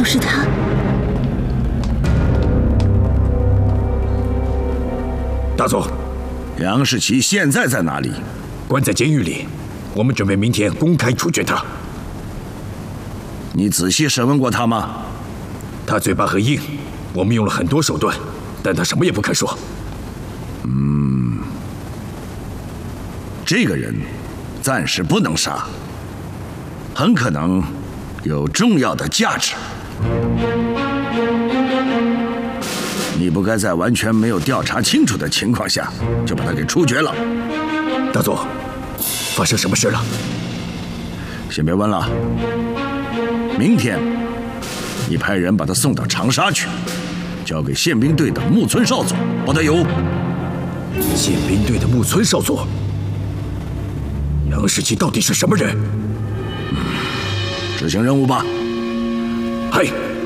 道是他？ 大佐， 杨士奇现在在哪里？ 关在监狱里。我们准备明天公开处决他。 你仔细审问过他吗？ 他嘴巴很硬，我们用了很多手段，但他什么也不肯说。 这个人暂时不能杀，很可能有重要的价值。你不该在完全没有调查清楚的情况下就把他给处决了。 大佐，发生什么事了？ 先别问了，明天你派人把他送到长沙去，交给宪兵队的木村少佐，不得有误。 宪兵队的木村少佐，杨士奇到底是什么人？ 执行任务吧。 嘿。